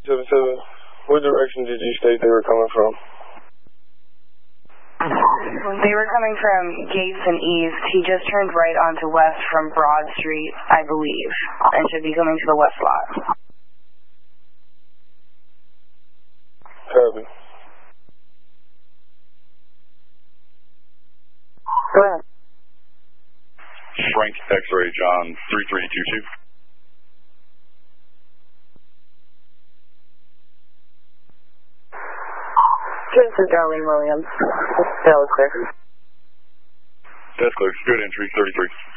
77, what direction did you state they were coming from? They were coming from Gates and East. He just turned right onto West from Broad Street, I believe, and should be coming to the West lot. Copy. Frank X-Ray John 3322. Jason Darlene Williams. That was clear. That's clear. Good entry, 33.